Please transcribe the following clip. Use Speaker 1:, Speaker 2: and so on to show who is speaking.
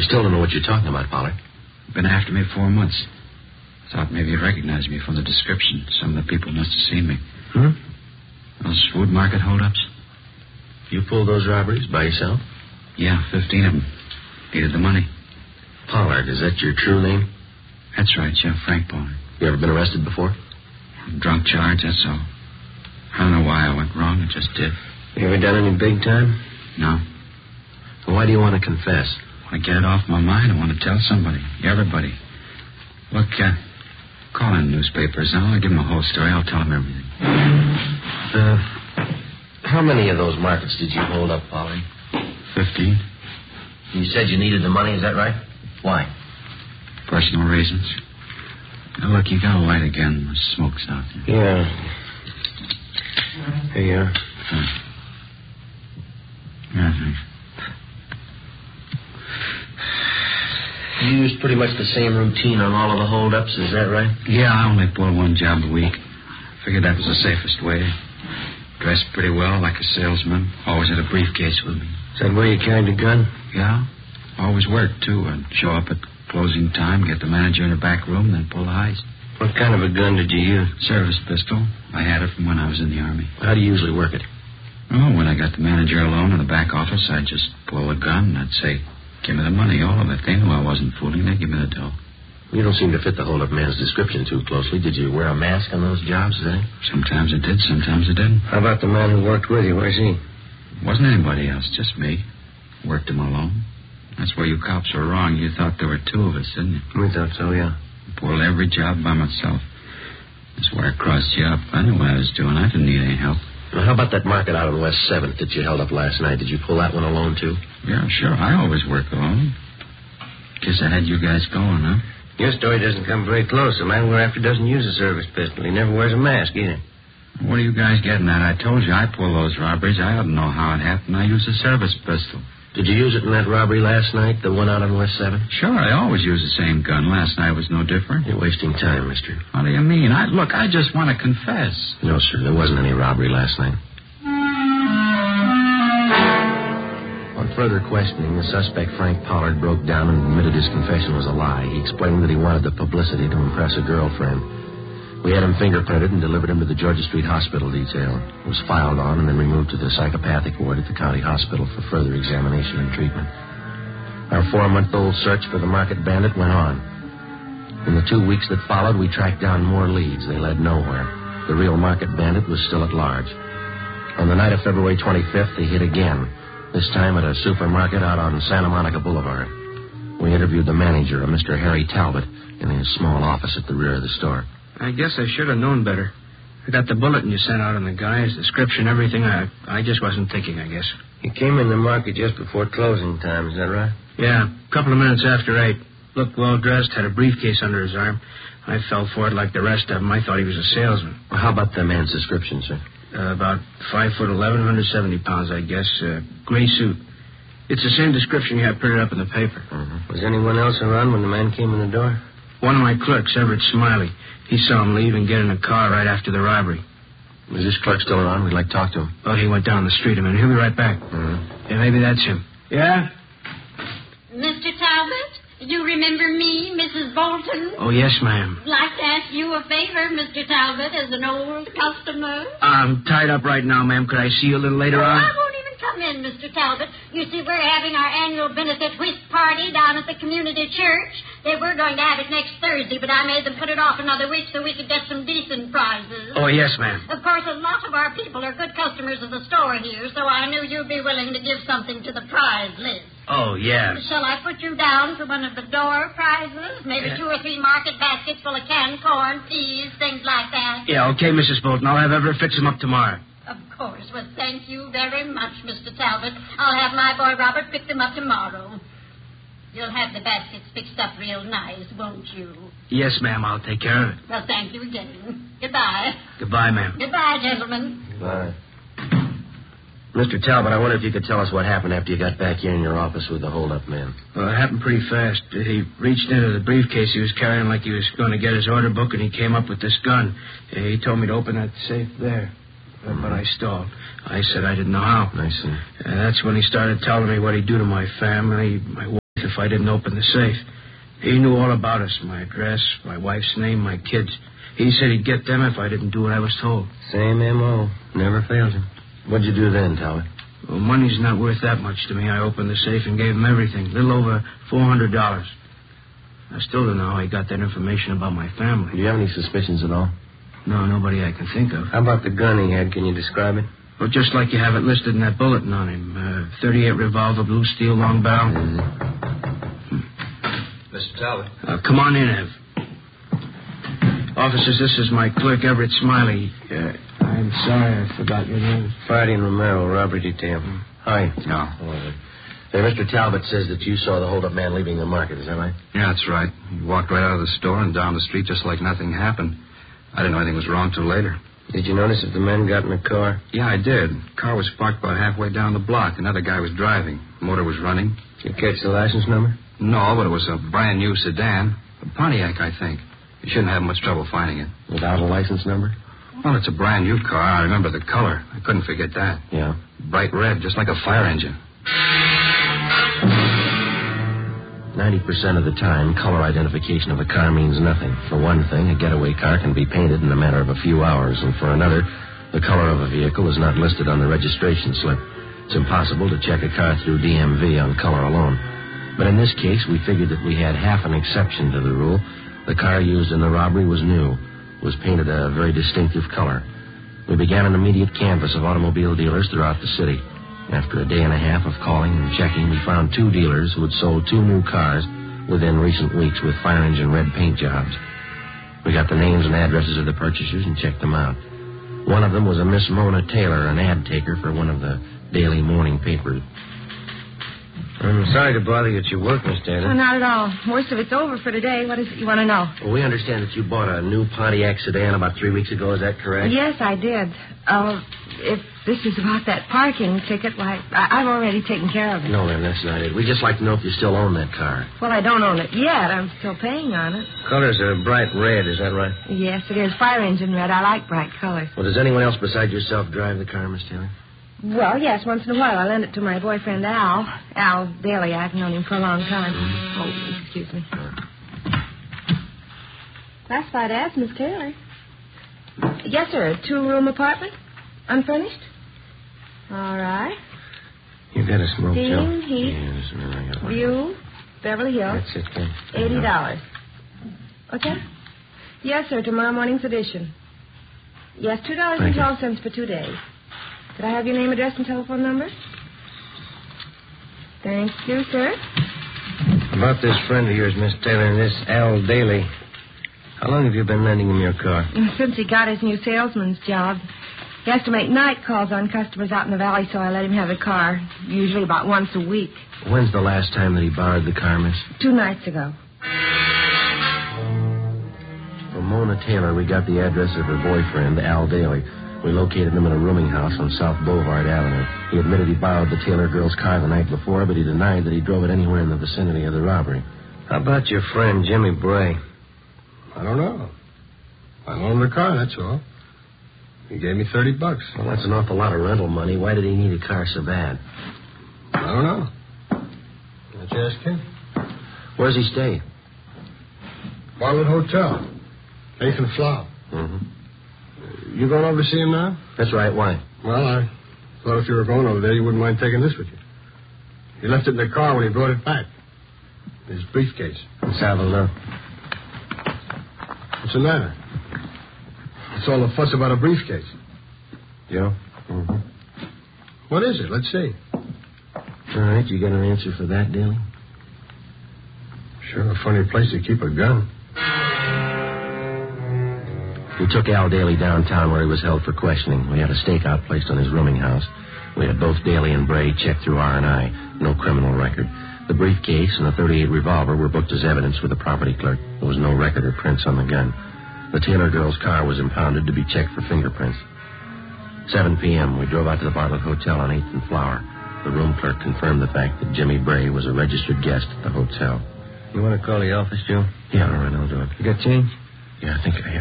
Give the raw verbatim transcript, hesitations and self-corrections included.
Speaker 1: We still don't know what you're talking about, Pollard.
Speaker 2: Been after me four months. Thought maybe you'd recognize me from the description. Some of the people must have seen me.
Speaker 1: Hmm?
Speaker 2: Those food market holdups?
Speaker 1: You pulled those robberies by yourself?
Speaker 2: Yeah, fifteen of them. Needed the money.
Speaker 1: Pollard, is that your true name?
Speaker 2: That's right, yeah, Frank Pollard.
Speaker 1: You ever been arrested before?
Speaker 2: Drunk charge, that's all. I don't know why I went wrong. It just did.
Speaker 1: You ever done any big time?
Speaker 2: No.
Speaker 1: Well, why do you want to confess?
Speaker 2: I want to get it off my mind. I want to tell somebody. Everybody. Look, uh, call in newspapers. I'll give them the whole story. I'll tell them everything.
Speaker 1: Uh, how many of those markets did you hold up, Pollard?
Speaker 2: Fifteen.
Speaker 1: You said you needed the money, is that right? Why?
Speaker 2: Personal reasons. Now, look, you got a light again. The smoke's out there.
Speaker 1: Yeah. Here you are.
Speaker 2: Huh. Yeah, thanks.
Speaker 1: You used pretty much the same routine on all of the holdups, is that right?
Speaker 2: Yeah, I only pull one job a week. Figured that was the safest way. Dressed pretty well, like a salesman. Always had a briefcase with me.
Speaker 1: Is that where you carried the gun?
Speaker 2: Yeah. Always worked, too. I'd show up at closing time, get the manager in the back room, then pull the heist.
Speaker 1: What kind of a gun did you use?
Speaker 2: Service pistol. I had it from when I was in the Army.
Speaker 1: How do you usually work it?
Speaker 2: Oh, when I got the manager alone in the back office, I'd just pull a gun and I'd say, give me the money, all of it. They knew I wasn't fooling. They'd give me the dough.
Speaker 1: You don't seem to fit the hold-up man's description too closely. Did you wear a mask on those jobs, did you?
Speaker 2: Sometimes it did, sometimes it didn't.
Speaker 1: How about the man who worked with you? Where's he?
Speaker 2: Wasn't anybody else, just me. Worked him alone. That's where you cops were wrong. You thought there were two of us, didn't you?
Speaker 1: We thought so, yeah.
Speaker 2: Pulled every job by myself. That's where I crossed you up. I knew what I was doing. I didn't need any help.
Speaker 1: Now, how about that market out on West seventh that you held up last night? Did you pull that one alone, too?
Speaker 2: Yeah, sure. I always work alone. Guess I had you guys going, huh?
Speaker 1: Your story doesn't come very close. The man we're after doesn't use a service pistol. He never wears a mask, either.
Speaker 2: What are you guys getting at? I told you I pull those robberies. I ought to know how it happened. I use a service pistol.
Speaker 1: Did you use it in that robbery last night, the one out on West seventh?
Speaker 2: Sure, I always use the same gun. Last night was no different.
Speaker 1: You're wasting time, mister.
Speaker 2: What do you mean? I Look, I just want to confess.
Speaker 1: No, sir, there wasn't any robbery last night. On further questioning, the suspect, Frank Pollard, broke down and admitted his confession was a lie. He explained that he wanted the publicity to impress a girlfriend. We had him fingerprinted and delivered him to the Georgia Street Hospital detail. It was filed on and then removed to the psychopathic ward at the county hospital for further examination and treatment. Our four-month-old search for the market bandit went on. In the two weeks that followed, we tracked down more leads. They led nowhere. The real market bandit was still at large. On the night of February twenty-fifth, he hit again, this time at a supermarket out on Santa Monica Boulevard. We interviewed the manager, a Mister Harry Talbot, in his small office at the rear of the store.
Speaker 3: I guess I should have known better. I got the bulletin you sent out on the guy, his description, everything. I I just wasn't thinking, I guess.
Speaker 1: He came in the market just before closing time, is that right?
Speaker 3: Yeah, a couple of minutes after eight. Looked well-dressed, had a briefcase under his arm. I fell for it like the rest of them. I thought he was a salesman.
Speaker 1: Well, how about the man's description, sir?
Speaker 3: Uh, about five foot eleven, one hundred seventy pounds, I guess. Uh, gray suit. It's the same description you had printed up in the paper.
Speaker 1: Mm-hmm. Was anyone else around when the man came in the door?
Speaker 3: One of my clerks, Everett Smiley. He saw him leave and get in a car right after the robbery.
Speaker 1: Is this clerk still around? We'd like to talk to him.
Speaker 3: Oh, he went down the street a minute. He'll be right back.
Speaker 1: Mm-hmm.
Speaker 3: Yeah, maybe that's him. Yeah?
Speaker 4: Mister Talbot, you remember me, Missus Bolton?
Speaker 3: Oh, yes, ma'am.
Speaker 4: Like to ask you a favor, Mister Talbot, as an old customer.
Speaker 3: I'm tied up right now, ma'am. Could I see you a little later
Speaker 4: oh,
Speaker 3: on?
Speaker 4: I won't even come in, Mister Talbot. You see, we're having our annual benefit whist party down at the community church. They were going to have it next Thursday, but I made them put it off another week so we could get some decent prizes.
Speaker 3: Oh, yes, ma'am.
Speaker 4: Of course, a lot of our people are good customers of the store here, so I knew you'd be willing to give something to the prize list.
Speaker 3: Oh, yeah.
Speaker 4: Shall I put you down for one of the door prizes? Maybe
Speaker 3: yeah.
Speaker 4: two or three market baskets full of canned corn, peas, things like that?
Speaker 3: Yeah, okay, Missus Bolton. I'll have Everett fix them up tomorrow.
Speaker 4: Of course. Well, thank you very much, Mister Talbot. I'll have my boy Robert pick them up tomorrow. You'll have the baskets fixed up real nice, won't you?
Speaker 3: Yes, ma'am. I'll take care of it.
Speaker 4: Well, thank you again. Goodbye.
Speaker 3: Goodbye, ma'am.
Speaker 4: Goodbye, gentlemen.
Speaker 1: Goodbye. Mister Talbot, I wonder if you could tell us what happened after you got back here in your office with the hold-up man.
Speaker 3: Well, it happened pretty fast. He reached into the briefcase he was carrying like he was going to get his order book, and he came up with this gun. He told me to open that safe there. Mm-hmm. But I stalled. I said I didn't know how.
Speaker 1: I see.
Speaker 3: And that's when he started telling me what he'd do to my family, my wife, if if I didn't open the safe. He knew all about us, my address, my wife's name, my kids. He said he'd get them if I didn't do what I was told.
Speaker 1: Same M O. Never fails him. What'd you do then, Talbot?
Speaker 3: Well, money's not worth that much to me. I opened the safe and gave him everything. A little over four hundred dollars. I still don't know how he got that information about my family.
Speaker 1: Do you have any suspicions at all?
Speaker 3: No, nobody I can think of.
Speaker 1: How about the gun he had? Can you describe it?
Speaker 3: Well, just like you have it listed in that bulletin on him. Uh, thirty-eight revolver, blue steel, long barrel.
Speaker 1: Mm-hmm.
Speaker 2: Mister Talbot.
Speaker 3: Uh, come on in, Ev. Officers, this is my clerk, Everett Smiley. Uh, I'm sorry I forgot your name.
Speaker 1: Friday and Romero, robbery detail. Hi.
Speaker 2: No.
Speaker 1: Oh, hey, Mister Talbot says that you saw the hold-up man leaving the market. Is that right?
Speaker 2: Yeah, that's right. He walked right out of the store and down the street just like nothing happened. I didn't know anything was wrong till later.
Speaker 1: Did you notice if the men got in the car?
Speaker 2: Yeah, I did. Car was parked about halfway down the block. Another guy was driving. Motor was running.
Speaker 1: Did you catch the license number?
Speaker 2: No, but it was a brand new sedan. A Pontiac, I think. You shouldn't have much trouble finding it.
Speaker 1: Without a license number?
Speaker 2: Well, it's a brand new car. I remember the color. I couldn't forget that.
Speaker 1: Yeah.
Speaker 2: Bright red, just like a fire engine.
Speaker 1: Ninety percent of the time, color identification of a car means nothing. For one thing, a getaway car can be painted in a matter of a few hours, and for another, the color of a vehicle is not listed on the registration slip. It's impossible to check a car through D M V on color alone. But in this case, we figured that we had half an exception to the rule. The car used in the robbery was new, was painted a very distinctive color. We began an immediate canvass of automobile dealers throughout the city. After a day and a half of calling and checking, we found two dealers who had sold two new cars within recent weeks with fire engine red paint jobs. We got the names and addresses of the purchasers and checked them out. One of them was a Miss Mona Taylor, an ad taker for one of the daily morning papers. I'm sorry to bother you at your work, Miss Taylor.
Speaker 5: Oh, not at all. Most of it's over for today. What is it you want to know?
Speaker 1: Well, we understand that you bought a new Pontiac sedan about three weeks ago. Is that correct?
Speaker 5: Yes, I did. Uh, if this is about that parking ticket, why, I- I've already taken care of it.
Speaker 1: No, ma'am, that's not it. We'd just like to know if you still own that car.
Speaker 5: Well, I don't own it yet. I'm still paying on it.
Speaker 1: Color's a bright red, is that right?
Speaker 5: Yes, it is. Fire engine red. I like bright colors.
Speaker 1: Well, does anyone else besides yourself drive the car, Miss Taylor?
Speaker 5: Well, yes, once in a while. I lend it to my boyfriend, Al. Al Daly. I've known him for a long time. Oh, excuse me. Classified ads, Miss Taylor. Yes, sir. A two-room apartment? Unfurnished? All right.
Speaker 1: You got a smoke,
Speaker 5: Steam,
Speaker 1: Joe?
Speaker 5: heat,
Speaker 1: Yes, well, I got one.
Speaker 5: View, Beverly Hills.
Speaker 1: That's it, then.
Speaker 5: Eighty dollars. Okay? Yes, sir. Tomorrow morning's edition. Yes, two dollars and
Speaker 1: Thank you.
Speaker 5: twelve cents for two days. Could I have your name, address, and telephone number? Thank you, sir.
Speaker 1: About this friend of yours, Miss Taylor, this Al Daly. How long have you been lending him your car?
Speaker 5: Since he got his new salesman's job. He has to make night calls on customers out in the valley, so I let him have the car, usually about once a week.
Speaker 1: When's the last time that he borrowed the car, miss?
Speaker 5: Two nights ago.
Speaker 1: From Mona Taylor, we got the address of her boyfriend, Al Daly. We located him in a rooming house on South Boulevard Avenue. He admitted he borrowed the Taylor girl's car the night before, but he denied that he drove it anywhere in the vicinity of the robbery. How about your friend, Jimmy Bray?
Speaker 6: I don't know. I loaned the car, that's all. He gave me thirty bucks.
Speaker 1: Well, that's an awful lot of rental money. Why did he need a car so bad?
Speaker 6: I don't know. Why don't you ask him?
Speaker 1: Where's he stay?
Speaker 6: Bartlett Hotel. Nathan Flower.
Speaker 1: Mm-hmm.
Speaker 6: You going over to see him now?
Speaker 1: That's right. Why?
Speaker 6: Well, I thought if you were going over there, you wouldn't mind taking this with you. He left it in the car when he brought it back. His briefcase.
Speaker 1: Let's have a look.
Speaker 6: What's the matter? What's all the fuss about a briefcase?
Speaker 1: Joe? Mm-hmm.
Speaker 6: What is it? Let's see.
Speaker 1: All right, you got an answer for that, Daly?
Speaker 6: Sure, a funny place to keep a gun.
Speaker 1: We took Al Daly downtown where he was held for questioning. We had a stakeout placed on his rooming house. We had both Daly and Bray checked through R and I. No criminal record. The briefcase and the thirty-eight revolver were booked as evidence with the property clerk. There was no record or prints on the gun. The Taylor girl's car was impounded to be checked for fingerprints. seven p.m., we drove out to the Bartlett Hotel on eighth and Flower. The room clerk confirmed the fact that Jimmy Bray was a registered guest at the hotel. You want to call the office, Joe? Yeah, all right, I'll do it. You got change? Yeah, I think I have.